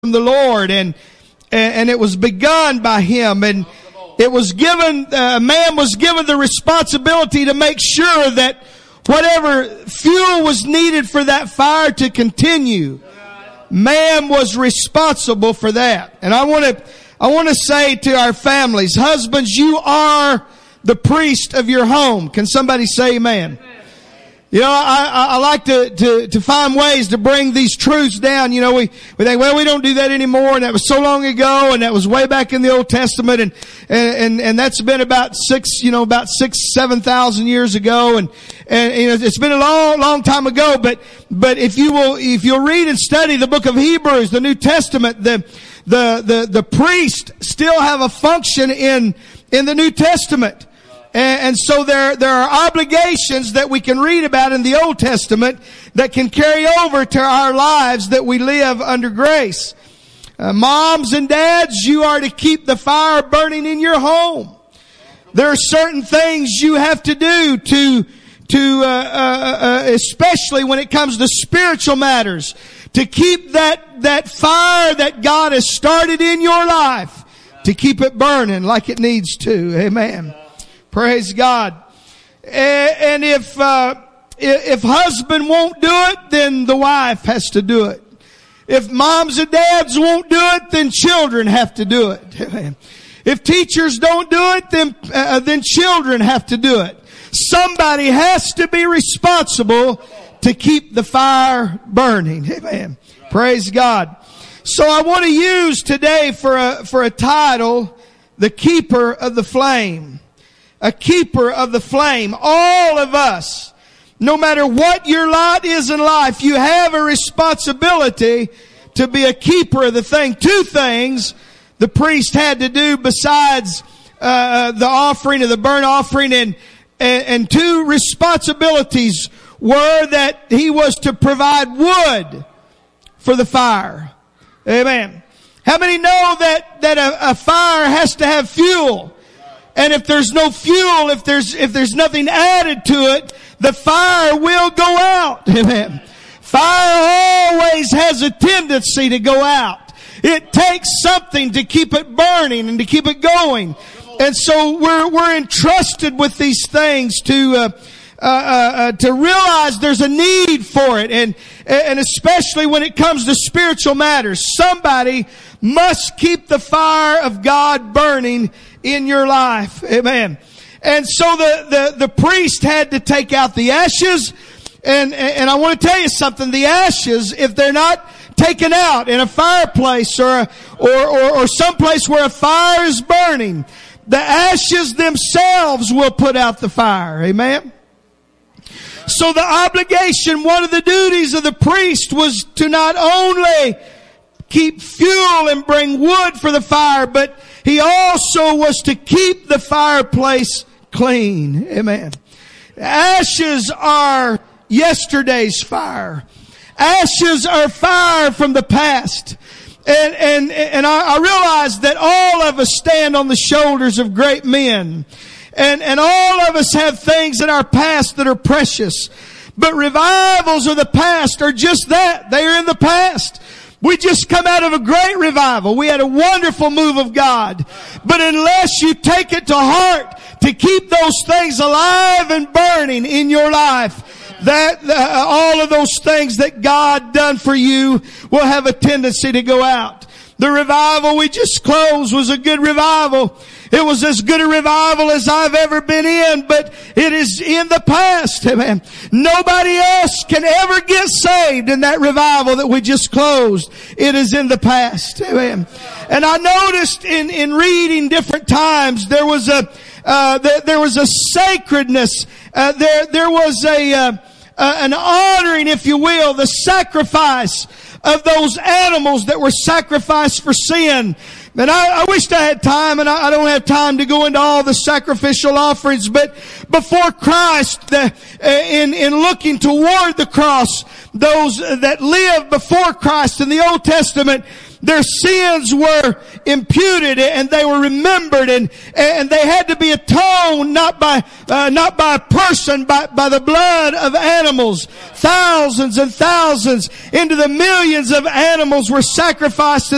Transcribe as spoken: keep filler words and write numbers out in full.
from the Lord, and and it was begun by him, and it was given, uh, man was given the responsibility to make sure that whatever fuel was needed for that fire to continue, man was responsible for that. And I want to, I want to say to our families, husbands, you are the priest of your home. Can somebody say amen? You know, I, I, I like to, to, to find ways to bring these truths down. You know, we, we think, well, we don't do that anymore, and that was so long ago, and that was way back in the Old Testament, and, and, and that's been about six, you know, about six, seven thousand years ago, and, and, you know, it's been a long, long time ago, but, but if you will, if you'll read and study the book of Hebrews, the New Testament, the, the, the, the priests still have a function in, in the New Testament. And so there, there are obligations that we can read about in the Old Testament that can carry over to our lives that we live under grace. Uh, moms and dads, you are to keep the fire burning in your home. There are certain things you have to do to, to, uh, uh, uh, especially when it comes to spiritual matters, to keep that, that fire that God has started in your life, to keep it burning like it needs to. Amen. Praise God. And if, uh, if husband won't do it, then the wife has to do it. If moms and dads won't do it, then children have to do it. If teachers don't do it, then, uh, then children have to do it. Somebody has to be responsible to keep the fire burning. Amen. Praise God. So I want to use today for a, for a title, The Keeper of the Flame. A keeper of the flame. All of us, no matter what your lot is in life, you have a responsibility to be a keeper of the thing. Two things the priest had to do besides uh, the offering of the burnt offering, and, and and two responsibilities were that he was to provide wood for the fire. Amen. How many know that that a, a fire has to have fuel? And if there's no fuel, if there's, if there's nothing added to it, the fire will go out. Amen. Fire always has a tendency to go out. It takes something to keep it burning and to keep it going. And so we're, we're entrusted with these things to, uh, uh, uh, to realize there's a need for it. And, and especially when it comes to spiritual matters, somebody must keep the fire of God burning in your life. Amen. And so the, the, the priest had to take out the ashes. And, and I want to tell you something. The ashes, if they're not taken out in a fireplace or, a, or, or, or someplace where a fire is burning, the ashes themselves will put out the fire. Amen. So the obligation, one of the duties of the priest was to not only keep fuel and bring wood for the fire, but he also was to keep the fireplace clean. Amen. Ashes are yesterday's fire. Ashes are fire from the past. And, and, and I, I realize that all of us stand on the shoulders of great men. And, and all of us have things in our past that are precious. But revivals of the past are just that. They are in the past. We just come out of a great revival. We had a wonderful move of God. But unless you take it to heart to keep those things alive and burning in your life, that uh, all of those things that God done for you will have a tendency to go out. The revival we just closed was a good revival. It was as good a revival as I've ever been in, but it is in the past. Amen. Nobody else can ever get saved in that revival that we just closed. It is in the past. Amen. And I noticed in, in reading different times, there was a, uh, there, there was a sacredness, uh, there, there was a, uh, uh, an honoring, if you will, the sacrifice of those animals that were sacrificed for sin. And I, I wished I had time, and I, I don't have time to go into all the sacrificial offerings, but before Christ, the, uh, in, in looking toward the cross, those that lived before Christ in the Old Testament, their sins were imputed and they were remembered, and, and they had to be atoned not by, uh, not by a person, but by the blood of animals. Thousands and thousands into the millions of animals were sacrificed